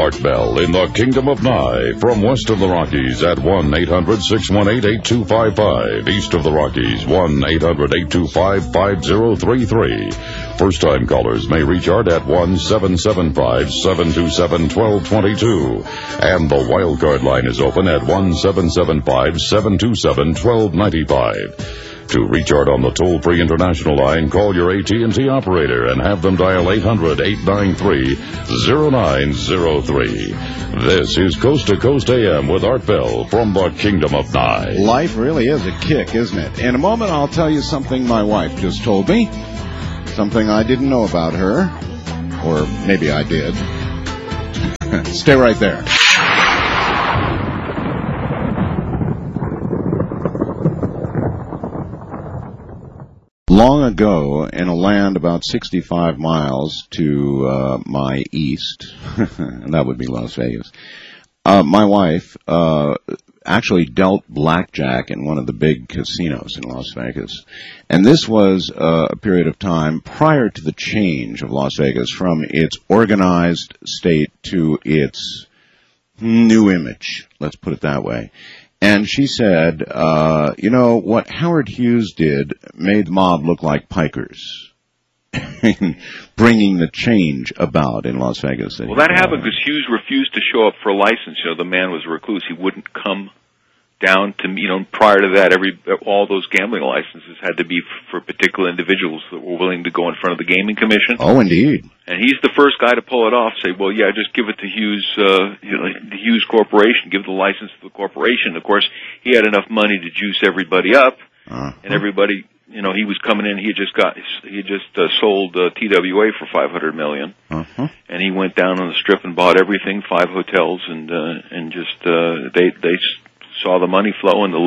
Art Bell in the Kingdom of Nye. From west of the Rockies at 1-800-618-8255. East of the Rockies, 1-800-825-5033. First-time callers may reach Art at 1-775-727-1222. And the wildcard line is open at 1-775-727-1295. To reach Art on the toll-free international line, call your AT&T operator and have them dial 800-893-0903. This is Coast to Coast AM with Art Bell from the Kingdom of Nye. Life really is a kick, isn't it? In a moment, I'll tell you something my wife just told me, something I didn't know about her, or maybe I did. Stay right there. Long ago, in a land about 65 miles to my east, and that would be Las Vegas, my wife actually dealt blackjack in one of the big casinos in Las Vegas. And this was a period of time prior to the change of Las Vegas from its organized state to its new image, let's put it that way. And she said, what Howard Hughes did made the mob look like pikers, bringing the change about in Las Vegas. Well, that happened because Hughes refused to show up for a license. The man was a recluse. He wouldn't come down to, prior to that, all those gambling licenses had to be for particular individuals that were willing to go in front of the Gaming Commission. Oh, indeed. And he's the first guy to pull it off, say, well, yeah, just give it to Hughes, the Hughes Corporation, give the license to the corporation. Of course, he had enough money to juice everybody up, and everybody, he was coming in, he had just sold TWA for $500 million. And he went down on the Strip and bought everything, 5 hotels, and they saw the money flow and the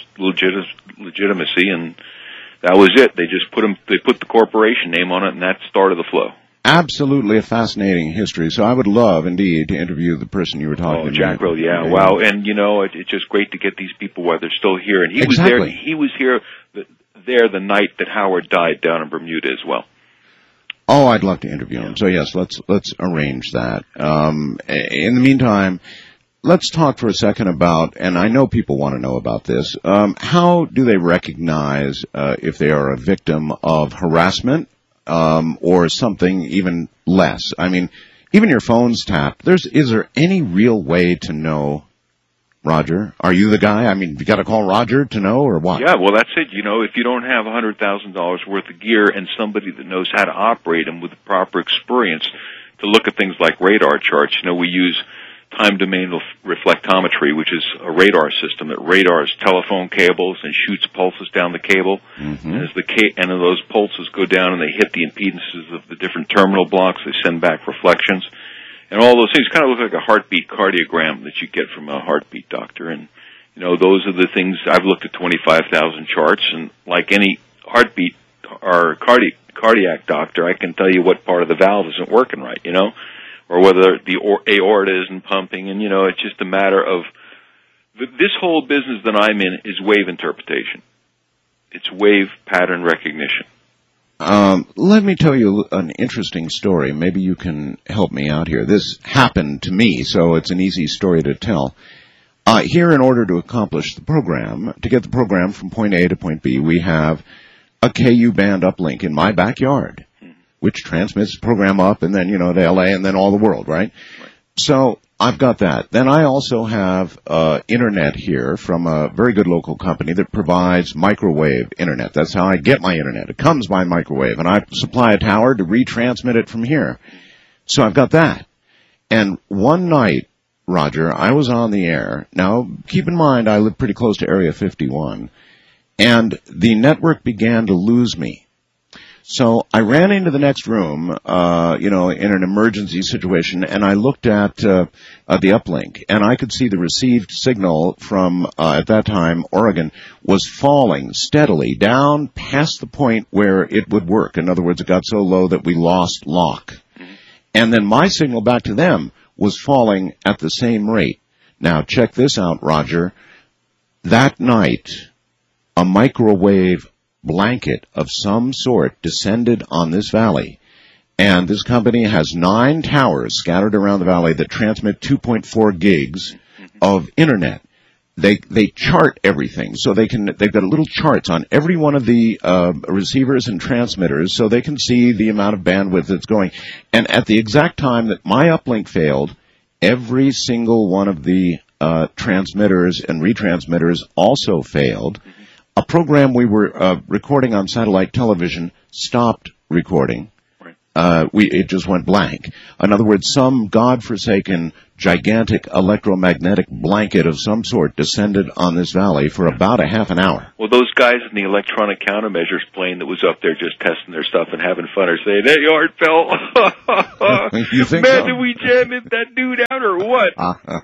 legitimacy, and that was it. They put the corporation name on it, and that started the flow. Absolutely a fascinating history. So I would love, indeed, to interview the person you were talking about. Jack Rill, yeah. Wow. And, it's just great to get these people while they're still here. And he was here there the night that Howard died down in Bermuda as well. Oh, I'd love to interview him. So, yes, let's arrange that. In the meantime, let's talk for a second about, and I know people want to know about this, how do they recognize if they are a victim of harassment or something even less? I mean, even your phone's tapped. Is there any real way to know, Roger? Are you the guy? I mean, you got to call Roger to know, or what? Yeah, well, that's it. If you don't have $100,000 worth of gear and somebody that knows how to operate them with the proper experience to look at things like radar charts, we use time domain reflectometry, which is a radar system that radars telephone cables and shoots pulses down the cable. And as those pulses go down and they hit the impedances of the different terminal blocks, they send back reflections. And all those things kind of look like a heartbeat cardiogram that you get from a heartbeat doctor. And, those are the things. I've looked at 25,000 charts, and like any heartbeat or cardiac doctor, I can tell you what part of the valve isn't working right, or whether the aorta isn't pumping, and, it's just a matter of, this whole business that I'm in is wave interpretation. It's wave pattern recognition. Let me tell you an interesting story. Maybe you can help me out here. This happened to me, so it's an easy story to tell. Here, in order to accomplish the program, to get the program from point A to point B, we have a KU band uplink in my backyard, which transmits the program up and then, to LA and then all the world, right? So I've got that. Then I also have internet here from a very good local company that provides microwave internet. That's how I get my internet. It comes by microwave, and I supply a tower to retransmit it from here. So I've got that. And one night, Roger, I was on the air. Now, keep in mind, I live pretty close to Area 51, and the network began to lose me. So I ran into the next room, in an emergency situation, and I looked at the uplink, and I could see the received signal from, at that time, Oregon, was falling steadily down past the point where it would work. In other words, it got so low that we lost lock. And then my signal back to them was falling at the same rate. Now, check this out, Roger. That night, a microwave blanket of some sort descended on this valley, And this company has 9 towers scattered around the valley that transmit 2.4 gigs of internet. They chart everything, so they've got little charts on every one of the receivers and transmitters, so they can see the amount of bandwidth that's going. And at the exact time that my uplink failed, every single one of the transmitters and retransmitters also failed. A program we were recording on satellite television stopped recording. It just went blank. In other words, some godforsaken, gigantic electromagnetic blanket of some sort descended on this valley for about a half an hour. Well, those guys in the electronic countermeasures plane that was up there just testing their stuff and having fun are saying, "Hey, Art fell." You think Man, so? did we jam that dude out or what?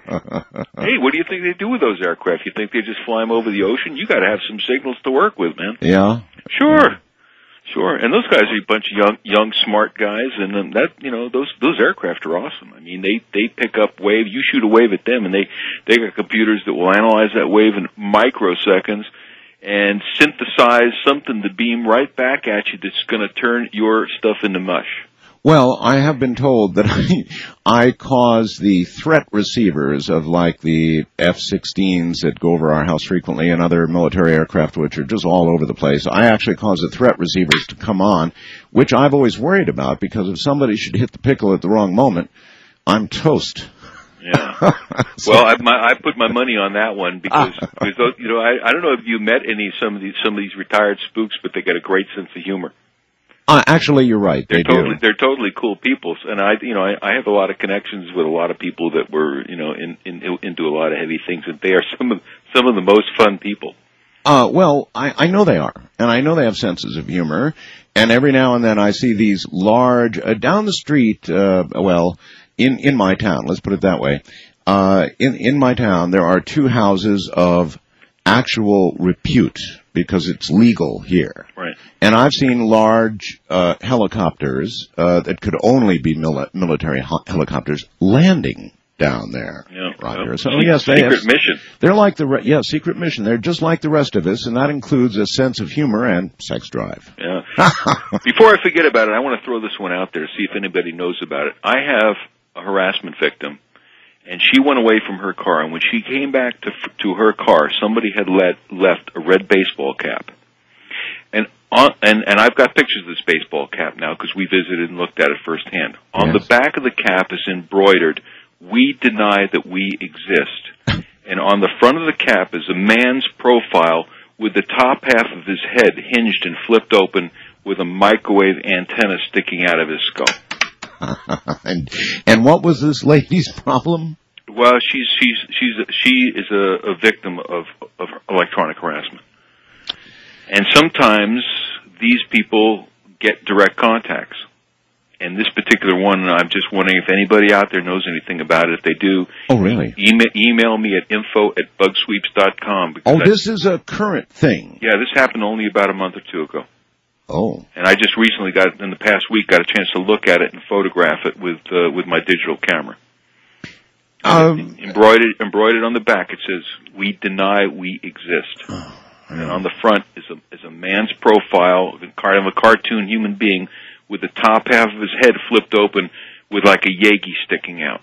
Hey, what do you think they do with those aircraft? You think they just fly them over the ocean? You got to have some signals to work with, man. Yeah. Sure. Sure, and those guys are a bunch of young, smart guys, and then those aircraft are awesome. I mean, they pick up wave. You shoot a wave at them, and they got computers that will analyze that wave in microseconds and synthesize something to beam right back at you that's going to turn your stuff into mush. Well, I have been told that I cause the threat receivers of like the F-16s that go over our house frequently and other military aircraft which are just all over the place. I actually cause the threat receivers to come on, which I've always worried about because if somebody should hit the pickle at the wrong moment, I'm toast. Yeah. Well, I put my money on that one because those, I don't know if you met some of these retired spooks, but they got a great sense of humor. Actually, you're right. They're totally cool people, and I have a lot of connections with a lot of people that were into a lot of heavy things, and they are some of the most fun people. Well, I know they are, and I know they have senses of humor, and every now and then I see these large down the street. In my town, let's put it that way. In my town, there are 2 houses of actual repute because it's legal here. Right. And I've seen large helicopters that could only be military helicopters landing down there. Yeah. Roger. So yes, secret mission. They're like secret mission. They're just like the rest of us, and that includes a sense of humor and sex drive. Yeah. Before I forget about it, I want to throw this one out there, see if anybody knows about it. I have a harassment victim, and she went away from her car, and when she came back to her car, somebody had left a red baseball cap. And I've got pictures of this baseball cap now because we visited and looked at it firsthand. On the back of the cap is embroidered, "We deny that we exist." And on the front of the cap is a man's profile with the top half of his head hinged and flipped open with a microwave antenna sticking out of his skull. And what was this lady's problem? Well, she is a victim of electronic harassment, and sometimes these people get direct contacts. And this particular one, I'm just wondering if anybody out there knows anything about it. If they do, oh really? Email me at info@bugsweeps.com. This is a current thing. Yeah, this happened only about a month or 2 ago. Oh. And I just recently in the past week, got a chance to look at it and photograph it with my digital camera. Embroidered on the back, it says, "We deny we exist." Oh, yeah. And on the front is a man's profile, kind of a cartoon human being, with the top half of his head flipped open with like a Yagi sticking out.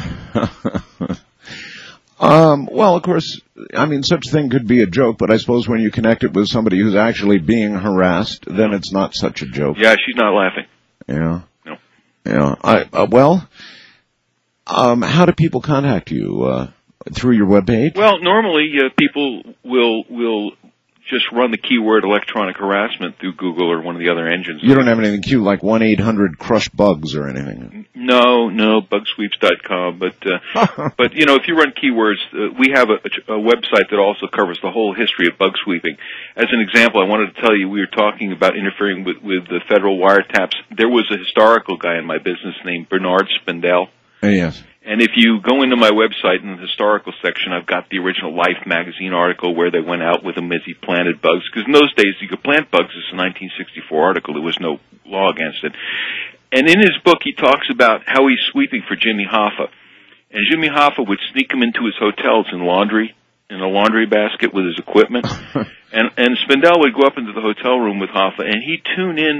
Well, of course, I mean, such a thing could be a joke, but I suppose when you connect it with somebody who's actually being harassed, then it's not such a joke. Yeah, she's not laughing. Yeah. No. Yeah. How do people contact you? Through your webpage? Well, normally people will just run the keyword electronic harassment through Google or one of the other engines. You don't have anything cute like 1-800-CRUSH-BUGS or anything? No, bugsweeps.com. But if you run keywords, we have a website that also covers the whole history of bug sweeping. As an example, I wanted to tell you, we were talking about interfering with the federal wiretaps. There was a historical guy in my business named Bernard Spindell. Yes. And if you go into my website in the historical section, I've got the original Life magazine article where they went out with him as he planted bugs. Because in those days, you could plant bugs. It's a 1964 article. There was no law against it. And in his book, he talks about how he's sweeping for Jimmy Hoffa. And Jimmy Hoffa would sneak him into his hotels in a laundry basket with his equipment. and Spindell would go up into the hotel room with Hoffa, and he'd tune in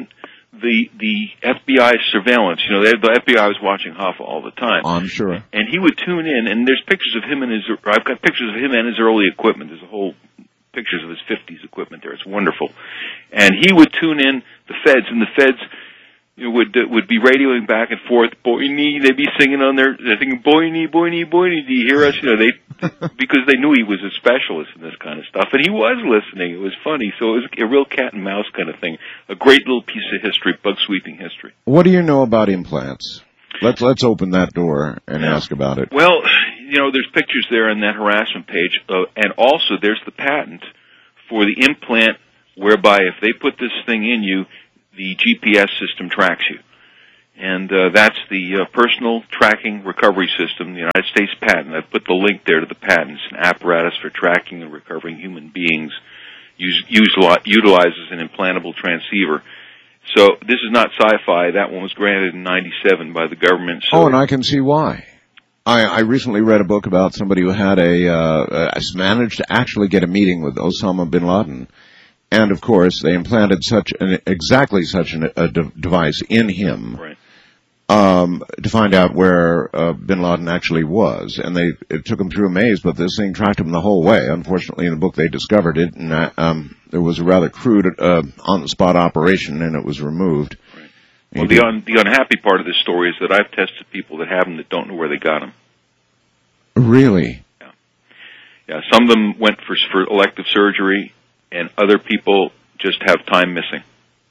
the FBI surveillance. You know, the FBI was watching Hoffa all the time. I'm sure. And he would tune in, and there's pictures of him and I've got pictures of him and his early equipment. There's a whole pictures of his 50s equipment there. It's wonderful. And he would tune in the feds, and the feds, you know, would be radioing back and forth. Boyni, they'd be singing on there. They're thinking, Boyni, Boyni, Boyni. Do you hear us? You know, because they knew he was a specialist in this kind of stuff, and he was listening. It was funny. So it was a real cat and mouse kind of thing. A great little piece of history, bug sweeping history. What do you know about implants? Let's open that door and ask about it. Well, you know, there's pictures there on that harassment page, and also there's the patent for the implant whereby if they put this thing in you, the GPS system tracks you. And that's the Personal Tracking Recovery System, the United States patent. I've put the link there to the patent. It's an apparatus for tracking and recovering human beings, utilizes an implantable transceiver. So this is not sci-fi. That one was granted in 97 by the government. So and I can see why. I recently read a book about somebody who had managed to actually get a meeting with Osama bin Laden. And, of course, they implanted exactly such a device in him. Right. To find out where bin Laden actually was. And it took them through a maze, but this thing tracked him the whole way. Unfortunately, in the book they discovered it, and there was a rather crude on-the-spot operation, and it was removed. Right. Well, the unhappy part of this story is that I've tested people that have them that don't know where they got them. Really? Yeah. Yeah. Some of them went for elective surgery, and other people just have time missing.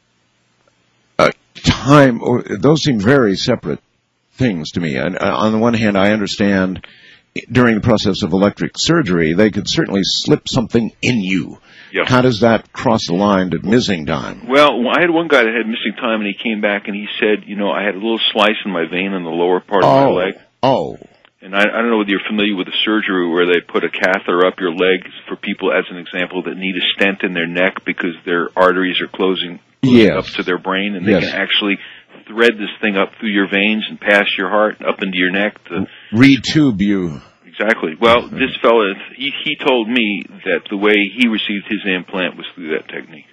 Those seem very separate things to me. And on the one hand, I understand during the process of electric surgery, they could certainly slip something in you. Yeah. How does that cross the line to missing time? Well, I had one guy that had missing time, and he came back and he said, you know, I had a little slice in my vein in the lower part of my leg. Oh. And I don't know whether you're familiar with the surgery where they put a catheter up your leg for people, as an example, that need a stent in their neck because their arteries are closing up to their brain, and they can actually thread this thing up through your veins and past your heart up into your neck to retube you. Exactly. Well, this fellow, he told me that the way he received his implant was through that technique.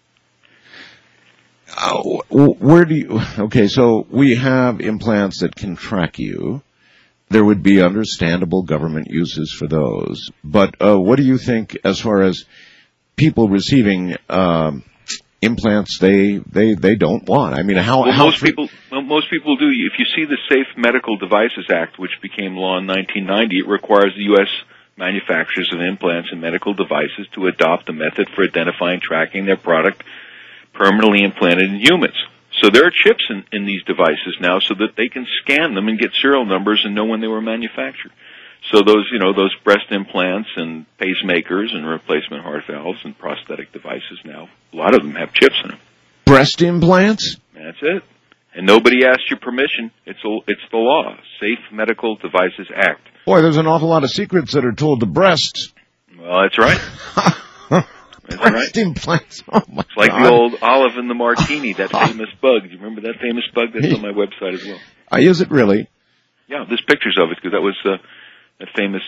Okay, so we have implants that can track you. There would be understandable government uses for those. But what do you think as far as people receiving implants they don't want? I mean, most people do. If you see the Safe Medical Devices Act, which became law in 1990, it requires the U.S. manufacturers of implants and medical devices to adopt a method for identifying and tracking their product permanently implanted in humans. So there are chips in these devices now so that they can scan them and get serial numbers and know when they were manufactured. So those breast implants and pacemakers and replacement heart valves and prosthetic devices now, a lot of them have chips in them. Breast implants? That's it. And nobody asked your permission. It's the law. Safe Medical Devices Act. Boy, there's an awful lot of secrets that are told to breasts. Well, that's right. That's breast implants. Oh my It's like God. the old olive in the martini, that famous bug. Do you remember that famous bug? That's on my website as well. Is it really? Yeah, there's pictures of it because that was that famous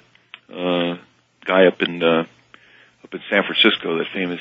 guy up in San Francisco, that famous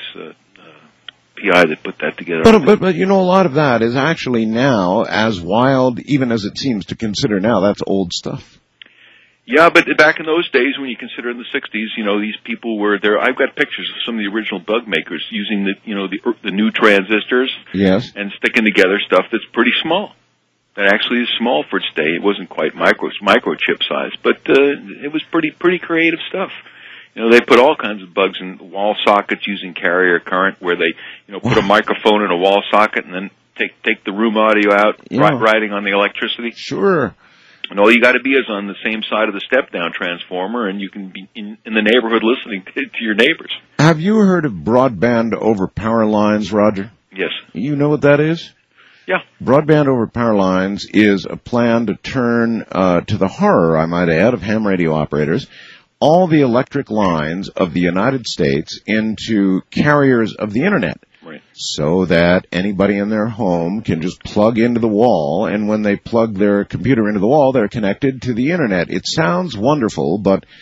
PI that put that together. But you know, a lot of that is actually now as wild, even as it seems to consider now. That's old stuff. Yeah, but back in those days, when you consider in the 60s, you know, these people were there. I've got pictures of some of the original bug makers using the new transistors. Yes. And sticking together stuff that's pretty small. That actually is small for its day. It wasn't quite microchip size, but it was pretty creative stuff. You know, they put all kinds of bugs in wall sockets using carrier current, where they, put a microphone in a wall socket and then take the room audio out, riding on the electricity. Sure. And all you got to be is on the same side of the step-down transformer, and you can be in the neighborhood listening to your neighbors. Have you heard of broadband over power lines, Roger? Yes. You know what that is? Yeah. Broadband over power lines is a plan to turn, to the horror, I might add, of ham radio operators, all the electric lines of the United States into carriers of the Internet. Right. So that anybody in their home can just plug into the wall, and when they plug their computer into the wall, they're connected to the Internet. It sounds wonderful, but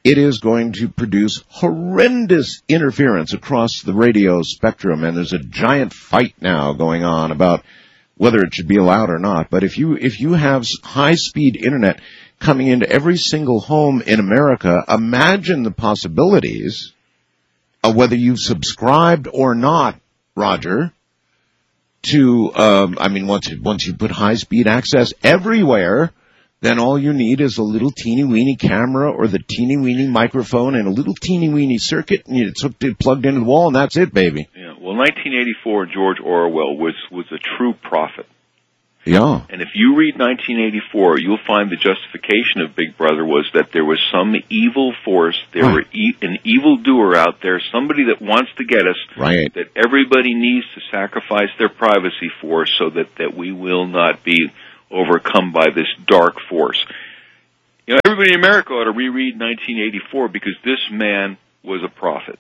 it is going to produce horrendous interference across the radio spectrum, and there's a giant fight now going on about whether it should be allowed or not. But if you have high-speed internet coming into every single home in America, imagine the possibilities of whether you've subscribed or not, Roger, to, once you put high-speed access everywhere, then all you need is a little teeny-weeny camera or the teeny-weeny microphone and a little teeny-weeny circuit, and it's plugged into the wall, and that's it, baby. Yeah. Well, 1984, George Orwell was a true prophet. Yeah. And if you read 1984, you'll find the justification of Big Brother was that there was some evil force, an evildoer out there, somebody that wants to get us, right, that everybody needs to sacrifice their privacy for so that we will not be overcome by this dark force. You know, everybody in America ought to reread 1984 because this man was a prophet.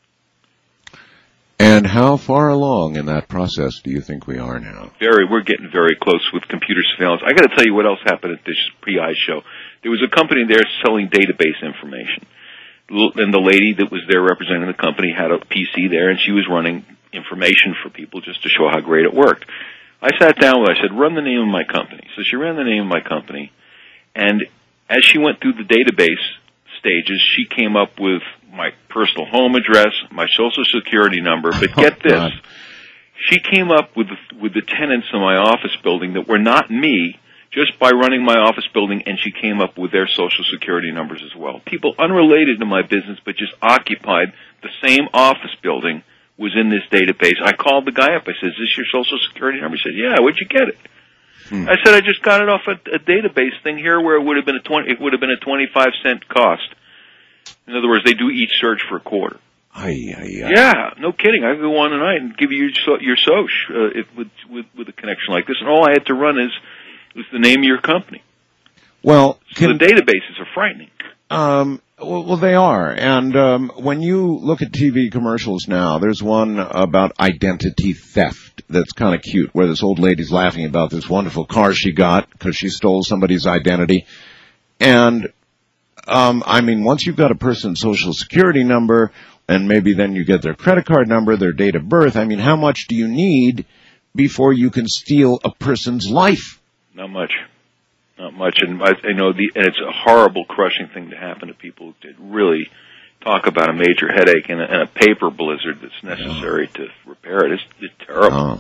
And how far along in that process do you think we are now? We're getting very close with computer surveillance. I got to tell you what else happened at this PI show. There was a company there selling database information. And the lady that was there representing the company had a PC there, and she was running information for people just to show how great it worked. I sat down with her. I said, run the name of my company. So she ran the name of my company, and as she went through the database stages, she came up with my personal home address, my social security number, but get this. God. She came up with the tenants in my office building that were not me, just by running my office building, and she came up with their social security numbers as well. People unrelated to my business, but just occupied the same office building, was in this database. I called the guy up. I said, is this your social security number? He said, yeah, where'd you get it? I said, I just got it off a database thing here where it would have been a 25-cent cost. In other words, they do each search for a quarter. Yeah, no kidding. I could go on tonight and give you your soch with a connection like this, and all I had to run is the name of your company. Well, so the databases are frightening. Well, they are. And when you look at TV commercials now, there's one about identity theft that's kind of cute, where this old lady's laughing about this wonderful car she got because she stole somebody's identity. And once you've got a person's social security number, and maybe then you get their credit card number, their date of birth, how much do you need before you can steal a person's life? Not much. Not much. And I know and it's a horrible, crushing thing to happen to people. To really talk about a major headache and a paper blizzard that's necessary to repair it. It's terrible.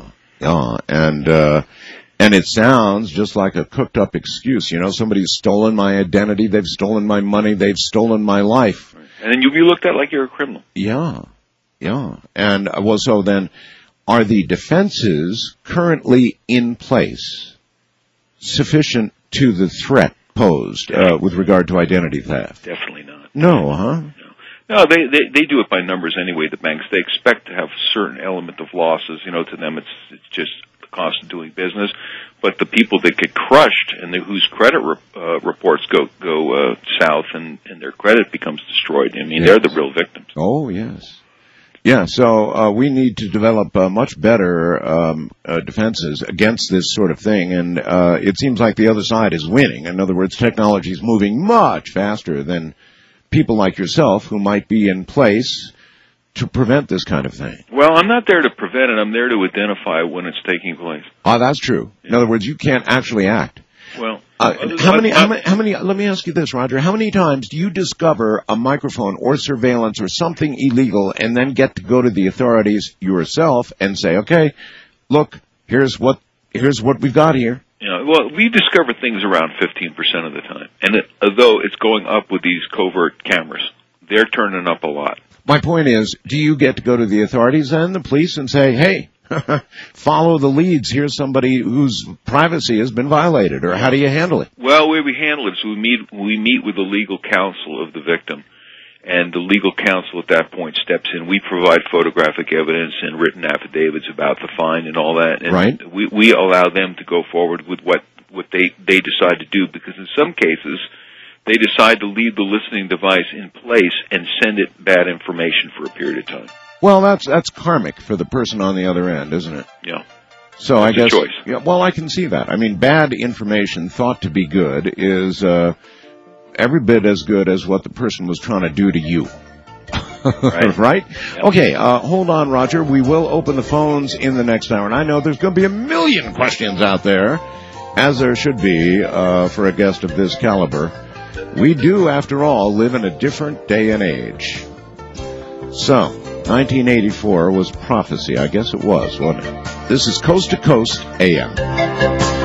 And it sounds just like a cooked-up excuse. You know, somebody's stolen my identity, they've stolen my money, they've stolen my life. Right. And then you'll be looked at like you're a criminal. Yeah. And, so then, are the defenses currently in place sufficient to the threat posed with regard to identity theft? Definitely not. No, huh? No, they do it by numbers anyway, the banks. They expect to have a certain element of losses. You know, to them it's just cost of doing business, but the people that get crushed and whose credit reports go south and their credit becomes destroyed, they're the real victims. Oh, yes. Yeah, so we need to develop much better defenses against this sort of thing, and it seems like the other side is winning. In other words, technology is moving much faster than people like yourself who might be in place to prevent this kind of thing. Well, I'm not there to prevent it. I'm there to identify when it's taking place. Oh, that's true. Yeah. In other words, you can't actually act. Well, how many, let me ask you this, Roger. How many times do you discover a microphone or surveillance or something illegal and then get to go to the authorities yourself and say, okay, look, here's what we've got here? Well, we discover things around 15% of the time. And although it's going up with these covert cameras, they're turning up a lot. My point is, do you get to go to the authorities then, the police, and say, hey, follow the leads, here's somebody whose privacy has been violated, or how do you handle it? Well, the way we handle it is we meet with the legal counsel of the victim, and the legal counsel at that point steps in. We provide photographic evidence and written affidavits about the fine and all that, and right. we allow them to go forward with what they decide to do, because in some cases they decide to leave the listening device in place and send it bad information for a period of time. Well, that's karmic for the person on the other end, isn't it? Yeah. So that's I guess. A choice. Yeah. Well, I can see that. Bad information thought to be good is every bit as good as what the person was trying to do to you. Right? Right? Yep. Okay, hold on, Roger. We will open the phones in the next hour, and I know there's going to be a million questions out there, as there should be for a guest of this caliber. We do, after all, live in a different day and age. So, 1984 was prophecy. I guess it was, wasn't it? This is Coast to Coast AM.